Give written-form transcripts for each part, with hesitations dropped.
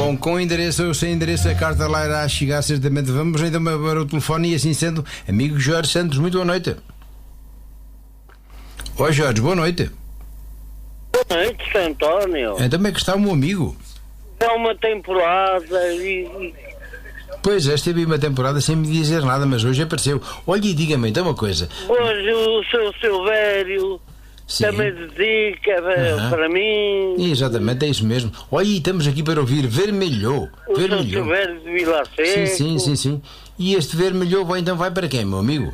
Com o endereço ou sem endereço, a carta lá irá chegar certamente. Vamos então para o telefone e assim sendo, amigo Jorge Santos, muito boa noite. Oi Jorge, boa noite. Boa noite, Sr. António. Então como é que está o meu amigo? É uma temporada e... Pois é, esteve uma temporada sem me dizer nada, mas hoje apareceu. Olha e diga-me então uma coisa. Hoje o seu Silvério também dedica para mim. Exatamente, é isso mesmo. Olha, e estamos aqui para ouvir Vermelhou. O seu Silvério de Vilar Seco. Sim. E este Vermelhou então vai para quem, meu amigo?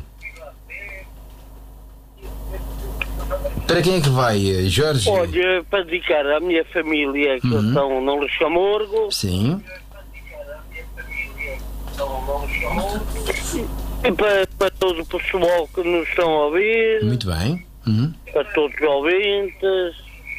Para quem é que vai, Jorge? Olha, para dedicar à minha família que estão no Luxemburgo. Sim. E para todo o pessoal que nos estão a ouvir. Muito bem. Para todos os ouvintes.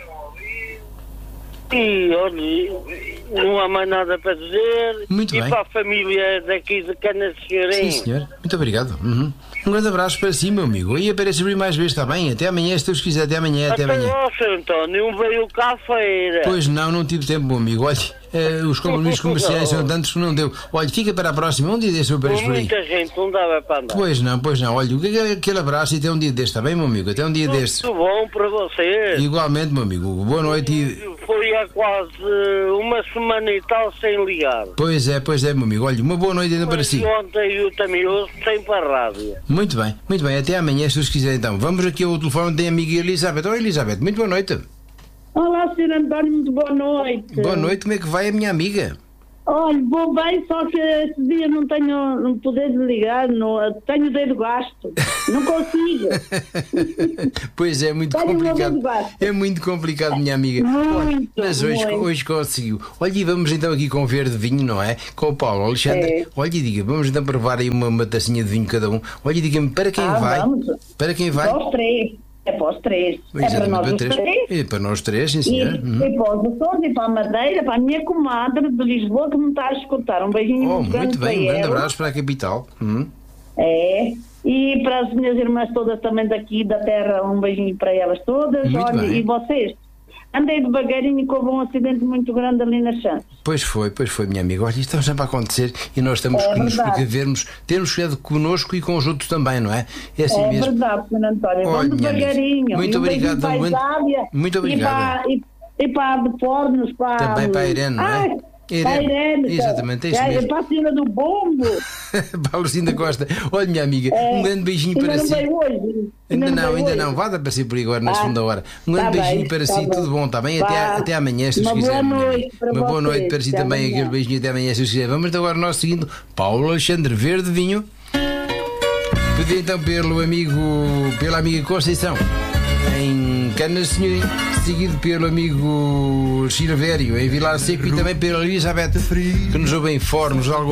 E olha, não há mais nada para dizer. Muito bem. Para a família daqui de Canasserim. Sim, senhor. Muito obrigado. Um grande abraço para si, meu amigo. E aparece abrir mais vezes, está bem? Até amanhã, se Deus quiser. Até amanhã. Até lá, Sr. António, veio cá à feira. Pois não tive tempo, meu amigo. Olha, os compromissos comerciais são tantos que não deu. Olha, fica para a próxima. Um dia desse eu apareço por aí. Muita gente, não dava para andar. Pois não. Olha, aquele abraço e até um dia deste, está bem, meu amigo? Até um dia deste. Muito bom para vocês. Igualmente, meu amigo. Boa noite e... Foi há quase uma semana e tal sem ligar. Pois é, meu amigo. Olha, uma boa noite ainda para si. Ontem eu também ouço sem para a rádio. Muito bem. Até amanhã, se Deus quiser, então. Vamos aqui ao telefone da amiga Elizabeth. Olha, Elizabeth, muito boa noite. Olá, Sr. António, muito boa noite. Boa noite, como é que vai a minha amiga? Olha, vou bem, só que esse dia não tenho poder de ligar, tenho o dedo gasto, não consigo. Pois é, muito complicado. É muito complicado, minha amiga. Mas hoje conseguiu. Olha, e vamos então aqui com verde vinho, não é? Com o Paulo Alexandre. É. Olha, e diga, vamos então provar aí uma tacinha de vinho cada um. Olha, e diga-me, para quem vai? Vamos. Para quem vai? Para os três. É para os três. É para nós os três. É para nós três, sim, senhor. E para os Açores, e para a Madeira, para a minha comadre de Lisboa que me está a escutar. Um beijinho muito grande. Muito bem, um grande abraço para a capital. É. E para as minhas irmãs todas também daqui da terra, um beijinho para elas todas. Muito olha, bem. E vocês? Andei devagarinho e houve um acidente muito grande ali na chance. Pois foi, minha amiga. Olha, isto está sempre a acontecer e nós temos que nos precavermos, termos cuidado connosco e com os outros também, não é? É assim mesmo. É verdade, Sr. António. Vamos devagarinho. Muito obrigado. Muito obrigado. E para a de Pornos, para... Também para a Irene, não é? Irene, exatamente, é isso mesmo. Para a cima do bombo. Para a Lucinda Costa. Olha, minha amiga, um grande beijinho para si. Ainda não. Vá para si por aí agora na segunda hora. Um grande beijinho para si, tudo bom, está bem? Até amanhã, se Deus quiser. Uma boa noite para si também. Aquele beijinho até amanhã, se Deus quiser. Vamos agora nós seguindo Paulo Alexandre Verde Vinho. Pedi então pela amiga Conceição em Canasserim, seguido pelo amigo Silvério em Vilar Seco e também pela Elizabeth, que nos ouve em Fornos, algo